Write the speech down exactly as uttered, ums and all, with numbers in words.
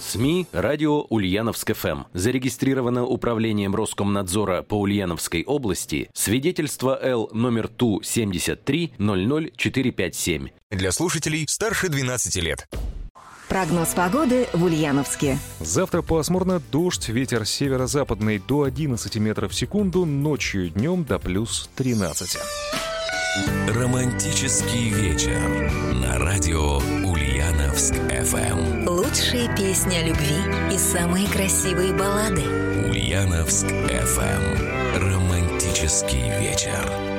СМИ «Радио Ульяновск-ФМ». Зарегистрировано Управлением Роскомнадзора по Ульяновской области свидетельство Л номер Ту семьдесят три ноль ноль четыре пять семь. Для слушателей старше двенадцати лет. Прогноз погоды в Ульяновске. Завтра пасмурно, дождь, ветер северо-западный до одиннадцати метров в секунду, ночью и днем до плюс тринадцати. Романтический вечер на радио Ульяновск-ФМ. Лучшие песни о любви и самые красивые баллады. Ульяновск-ФМ. Романтический вечер.